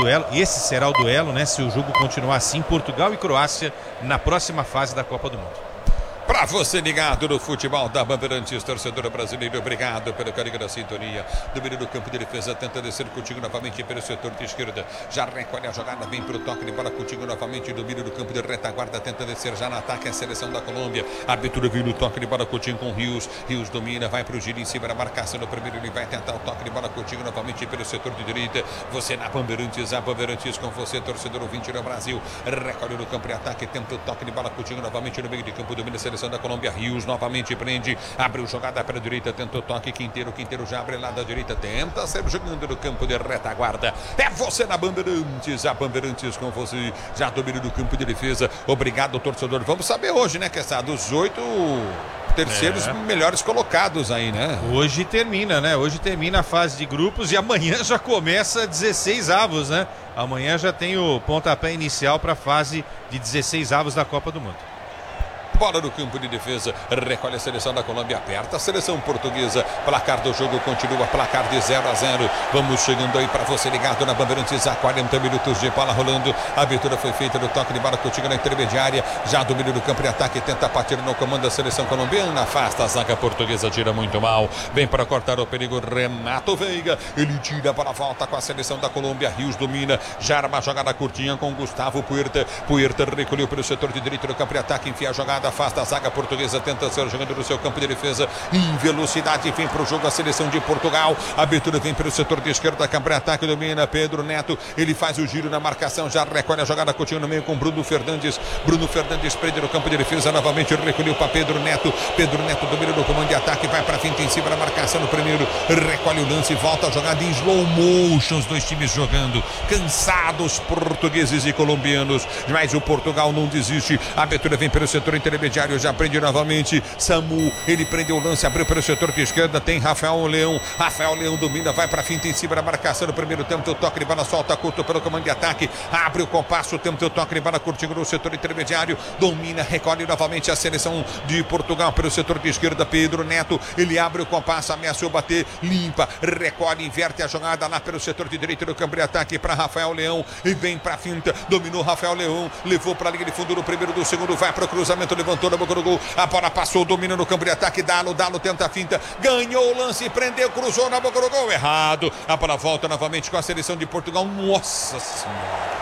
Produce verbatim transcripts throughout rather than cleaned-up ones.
duelo, esse será o duelo, né? Se o jogo continuar assim, Portugal e Croácia na próxima fase da Copa do Mundo. Pra você ligado no futebol da Bandeirantes, torcedora brasileira, obrigado pelo carinho da sintonia. Domínio do campo de defesa, tenta descer contigo novamente pelo setor de esquerda. Já recolhe a jogada, vem pro toque de bola contigo novamente. Domínio do campo de retaguarda, tenta descer já no ataque a seleção da Colômbia. A abertura vem no toque de bola contigo com Rios. Rios domina, vai pro giro em cima da marcação do primeiro. Ele vai tentar o toque de bola contigo novamente pelo setor de direita. Você na Bandeirantes, a Bandeirantes com você, torcedor ouvinte no Brasil. Recolhe no campo de ataque, tenta o toque de bola contigo novamente no meio de campo. Domina a seleção da Colômbia. Rios novamente prende, abriu jogada para a direita, tentou toque, Quinteiro, Quinteiro já abre lá da direita, tenta ser jogando no campo de retaguarda. É você na Bandeirantes, a Bandeirantes com você, já domina do campo de defesa. Obrigado, torcedor. Vamos saber hoje, né, que essa dos oito terceiros é. melhores colocados aí, né? Hoje termina, né? Hoje termina a fase de grupos e amanhã já começa dezesseis avos, né? Amanhã já tem o pontapé inicial para a fase de dezesseis avos da Copa do Mundo. Bola no campo de defesa, recolhe a seleção da Colômbia, aperta a seleção portuguesa. Placar do jogo continua, placar de zero a zero. Vamos chegando aí para você ligado na Bandeirantes, há quarenta minutos de bola rolando. A abertura foi feita no toque de bola contigo na intermediária. Já domínio do campo de ataque, tenta partir no comando da seleção colombiana. Afasta a zaga portuguesa, tira muito mal. Vem para cortar o perigo, Renato Veiga. Ele tira para a volta com a seleção da Colômbia. Rios domina, já arma a jogada curtinha com Gustavo Puerta. Puerta recolheu pelo setor de direito do campo de ataque, enfia a jogada. Afasta a zaga portuguesa, tenta ser jogando no seu campo de defesa em velocidade, vem para o jogo a seleção de Portugal. A abertura vem pelo setor de esquerda, campo de ataque, domina Pedro Neto, ele faz o giro na marcação, já recolhe a jogada, continua no meio com Bruno Fernandes. Bruno Fernandes prende no campo de defesa, novamente recolheu para Pedro Neto. Pedro Neto domina no comando de ataque, vai para frente em cima da marcação no primeiro, recolhe o lance, volta a jogada em slow motion, os dois times jogando, cansados portugueses e colombianos, mas o Portugal não desiste. A abertura vem pelo setor intermediário, já prende novamente Samu, ele prendeu o lance, abriu pelo setor de esquerda, tem Rafael Leão, Rafael Leão domina, vai para finta em cima da marcação no primeiro tempo, o toque de bola solta curto pelo comando de ataque, abre o compasso, tem o toque de bola curtinho no setor intermediário, domina, recolhe novamente a seleção de Portugal pelo setor de esquerda, Pedro Neto, ele abre o compasso, ameaçou bater, limpa, recolhe, inverte a jogada lá pelo setor de direito do campo de ataque para Rafael Leão, e vem para finta, dominou Rafael Leão, levou para a linha de fundo no primeiro, do segundo, vai para o cruzamento, levantou na boca do gol, a bola passou, domina no campo de ataque, Dalo, Dalo tenta a finta, ganhou o lance, prendeu, cruzou na boca do gol, errado, a bola volta novamente com a seleção de Portugal, nossa senhora,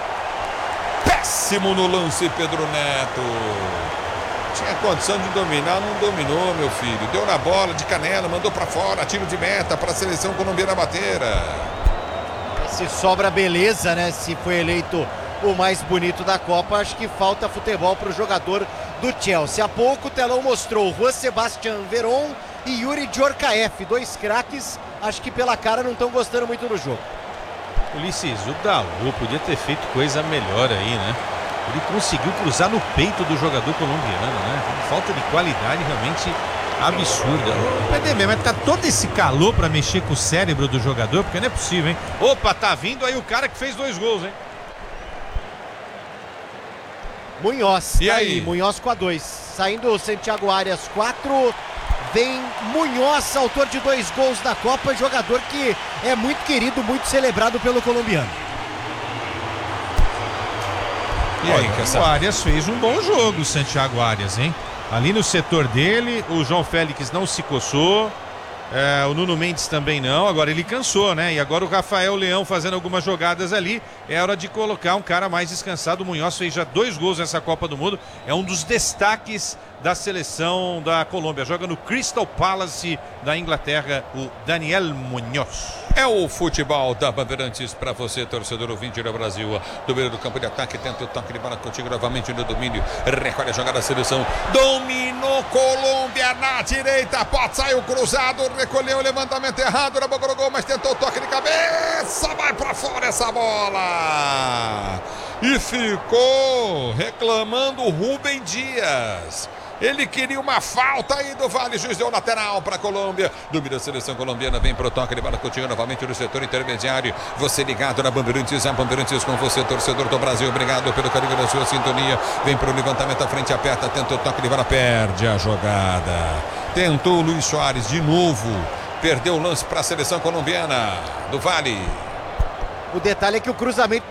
péssimo no lance Pedro Neto, tinha condição de dominar, não dominou meu filho, deu na bola de canela, mandou para fora, tiro de meta para a seleção colombiana bater. Se sobra beleza, né, se foi eleito o mais bonito da Copa, acho que falta futebol para o jogador do Chelsea. Há pouco o telão mostrou Juan Sebastián Veron e Yuri Djorkaeff, dois craques, acho que pela cara não estão gostando muito do jogo. Ulisses, o Dalot podia ter feito coisa melhor aí, né? Ele conseguiu cruzar no peito do jogador colombiano, né? Falta de qualidade realmente absurda. Mas tá todo esse calor pra mexer com o cérebro do jogador, porque não é possível, hein? Opa, tá vindo aí o cara que fez dois gols, hein? Munhoz, e tá aí? aí, Munhoz com a dois, saindo Santiago Arias quatro, vem Munhoz, autor de dois gols da Copa, jogador que é muito querido, muito celebrado pelo colombiano. E aí, Olha, o Arias fez um bom jogo, o Santiago Arias, hein? Ali no setor dele, o João Félix não se coçou, é, o Nuno Mendes também não, agora ele cansou, né? E agora o Rafael Leão fazendo algumas jogadas ali, é hora de colocar um cara mais descansado. O Munhoz fez já dois gols nessa Copa do Mundo, é um dos destaques da seleção da Colômbia, joga no Crystal Palace da Inglaterra, o Daniel Munhoz. É o futebol da Bandeirantes para você, torcedor ouvinte do Brasil. Domínio do campo de ataque, tenta o toque de bola contigo novamente no domínio. Recolhe a jogada da seleção. Dominou Colômbia na direita. Pode sair o cruzado. Recolheu o levantamento errado na boca do gol, mas tentou o toque de cabeça. Vai para fora essa bola. E ficou reclamando o Rubem Dias. Ele queria uma falta aí do Vale, juiz deu lateral para a Colômbia. Domina a seleção colombiana, vem pro toque de bola contigo novamente no setor intermediário. Você ligado na Bandeirantes, a Bandeirantes com você, torcedor do Brasil. Obrigado pelo carinho da sua sintonia. Vem pro levantamento à frente, aperta, tenta o toque de bola, perde a jogada. Tentou o Luiz Soares de novo. Perdeu o lance para a seleção colombiana do Vale. O detalhe é que o cruzamento